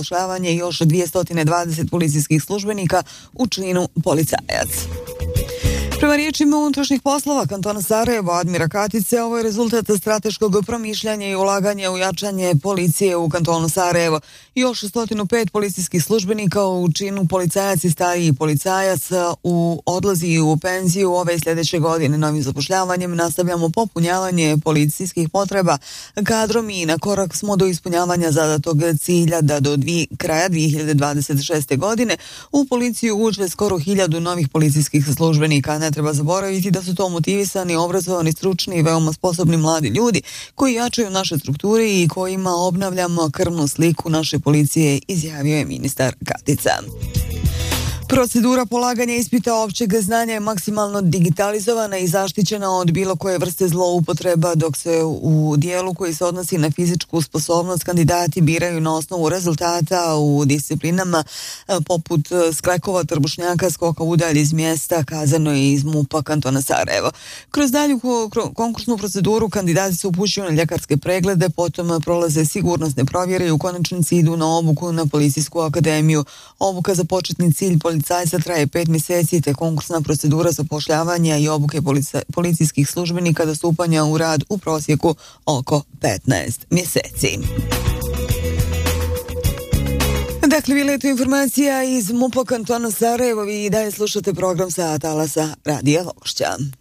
zapošljavanje još 220 policijskih službenika u činu policajac. Prema riječima unutrašnjih poslova kantona Sarajevo, Admira Katice, ovo je rezultat strateškog promišljanja i ulaganja u jačanje policije u kantonu Sarajevo. Još 105 policijskih službenika u činu policajac i stariji policajac odlazi u penziju ove i sljedeće godine. Novim zapošljavanjem nastavljamo popunjavanje policijskih potreba kadrom i na korak smo do ispunjavanja zadatog cilja da do kraja 2026. godine u policiju uđe skoro 1000 novih policijskih službenika. Ne treba zaboraviti da su to motivisani, obrazovani, stručni i veoma sposobni mladi ljudi koji jačaju naše strukture i kojima obnavljamo krvnu sliku naše policije, izjavio je ministar Katica. Procedura polaganja ispita općeg znanja je maksimalno digitalizovana i zaštićena od bilo koje vrste zloupotreba, dok se u dijelu koji se odnosi na fizičku sposobnost kandidati biraju na osnovu rezultata u disciplinama poput sklekova, trbušnjaka, skoka udalj iz mjesta, kazano je iz MUP-a kantona Sarajevo. Kroz dalju konkursnu proceduru kandidati se upućuju na ljekarske preglede, potom prolaze sigurnosne provjere i u konačnici idu na obuku na Policijsku akademiju. Obuka za početni cilj policajca traje 5 mjeseci, te konkursna procedura zapošljavanja i obuke policijskih službenika do stupanja u rad u prosjeku oko 15 mjeseci. Dakle, bila je tu informacija iz MUP-a kantona Sarajevo. Vi dalje slušate program sa talasa Radija Vošća.